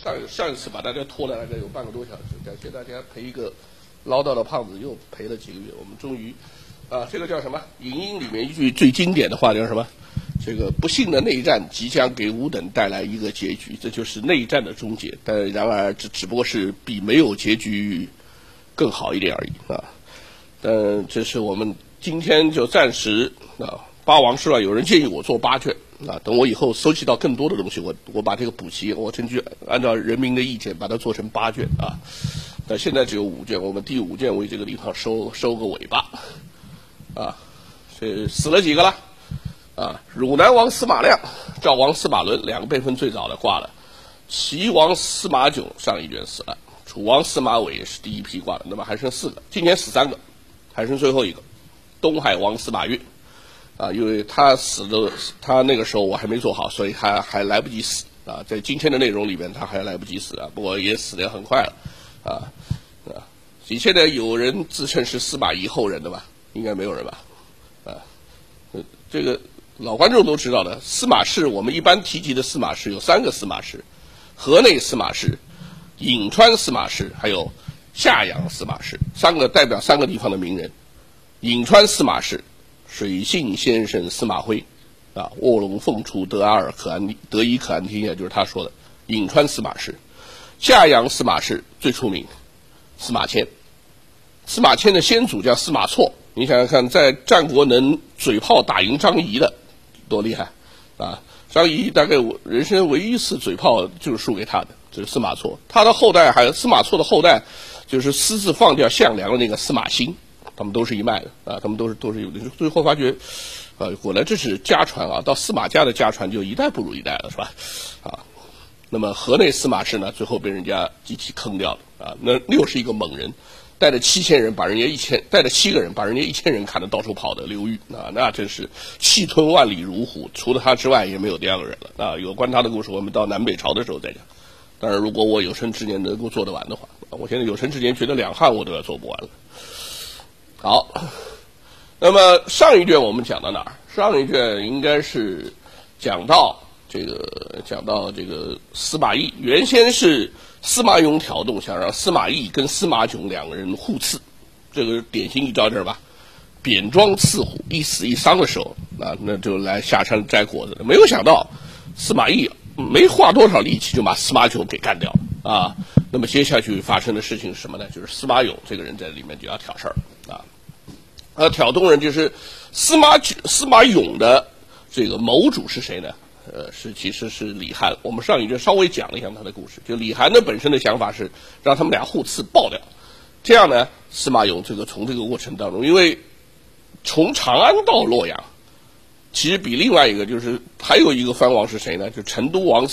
上一次把大家拖了大概有半个多小时，感谢大家陪一个唠叨的胖子又陪了几个月，我们终于这个叫什么？影音里面一句最经典的话叫什么？这个不幸的内战即将给吾等带来一个结局，这就是内战的终结。但然而这只不过是比没有结局更好一点而已啊。但这是我们今天就暂时八王是吧？有人建议我做8卷等我以后收集到更多的东西，我把这个补齐，我根据按照人民的意见把它做成8卷啊。但现在只有5卷，我们第5卷为这个地方收个尾巴啊。这死了几个了？汝南王司马亮、赵王司马伦2个辈分最早的挂了，齐王司马囧上一卷死了，楚王司马伟是第一批挂的，那么还剩4个，今年死3个，还剩最后一个，东海王司马越因为他死的，他那个时候我还没做好，所以他还来不及死在今天的内容里面他还来不及死不过也死得很快了你现在有人自称是司马懿后人的吧？应该没有人吧？这个老观众都知道的，司马氏我们一般提及的司马氏有3个司马氏，河内司马氏、颍川司马氏还有夏阳司马氏，3个代表3个地方的名人。颍川司马氏，水性先生司马徽卧龙凤雏得阿尔得一可安天下，就是他说的颍川司马氏。夏阳司马氏最出名，司马迁。司马迁的先祖叫司马错，你想想看，在战国能嘴炮打赢张仪的多厉害张仪大概我人生唯一一次嘴炮就是输给他的，就是司马错。他的后代还有司马错的后代，就是私自放掉项梁的那个司马欣，他们都是一脉的他们都是有的。最后发觉果然这是家传到司马家的家传就一代不如一代了，是吧那么河内司马氏呢，最后被人家集体坑掉了那又是一个猛人，带着7000人把人家带着7个人把人家1000人砍得到处跑的刘裕那真是气吞万里如虎，除了他之外也没有第2个人了有关他的故事我们到南北朝的时候再讲。当然如果我有生之年能够做得完的话，我现在有生之年觉得2汉我都要做不完了。好，那么上一卷我们讲到哪儿？上一卷应该是讲到这个司马懿，原先是司马勇挑动，想让司马懿跟司马囧2个人互刺，这个典型一招这儿吧，扁装刺虎，一死一伤的时候那就来下山摘果子了。没有想到司马懿没花多少力气就把司马囧给干掉那么接下去发生的事情是什么呢？就是司马勇这个人在里面就要挑事儿挑动人就是司马勇的这个谋主是谁呢？其实是李涵。我们上一卷稍微讲了一下他的故事，就李涵的本身的想法是让他们俩互刺爆掉，这样呢司马勇从这个过程当中，因为从长安到洛阳其实比另外一个就是还有一个藩王是谁呢？就成都王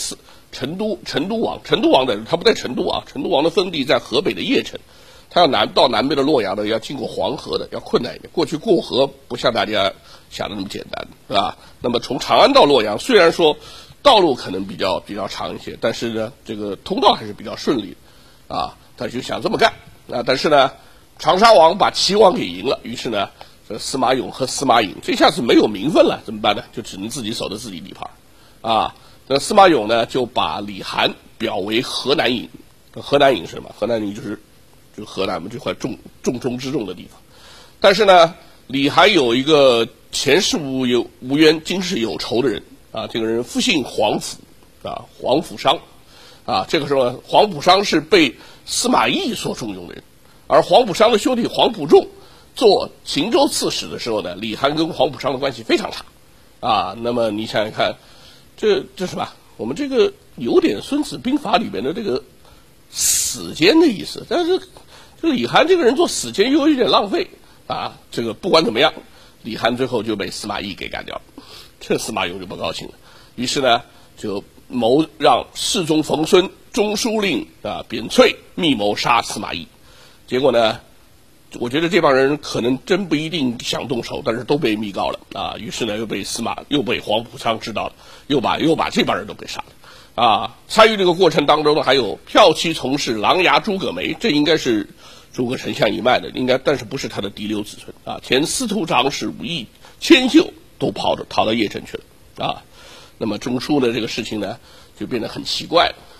的他不在成都成都王的封地在河北的邺城，他要到南边的洛阳的要经过黄河的，要困难一点。过去过河不像大家想的那么简单，是吧？那么从长安到洛阳，虽然说道路可能比较长一些，但是呢，这个通道还是比较顺利他就想这么干但是呢，长沙王把齐王给赢了，于是呢，这司马勇和司马颖这下子没有名分了，怎么办呢？就只能自己守着自己地盘那司马勇呢，就把李涵表为河南尹。河南尹是什么？河南尹就是河南这块重中之重的地方。但是呢，李涵有一个前世无冤今世有仇的人这个人复姓黄甫黄甫商这个时候黄甫商是被司马懿所重用的人，而黄甫商的兄弟黄甫仲做秦州刺史的时候呢，李涵跟黄甫商的关系非常差那么你想想看，这是吧？我们这个有点《孙子兵法》里面的这个死奸的意思，但是这个李涵这个人做死奸又有点浪费这个不管怎么样，李涵最后就被司马懿给干掉了，这司马勇就不高兴了，于是呢就谋让侍中冯孙、中书令扁翠密谋杀司马懿。结果呢，我觉得这帮人可能真不一定想动手，但是都被密告了于是呢又被黄甫商知道了，又把这帮人都给杀了参与这个过程当中呢，还有骠骑从事琅琊诸葛梅，这应该是诸葛丞相一脉的，但是不是他的嫡流子孙前司徒长史武义、千秀都逃到邺城去了那么中书的这个事情呢就变得很奇怪了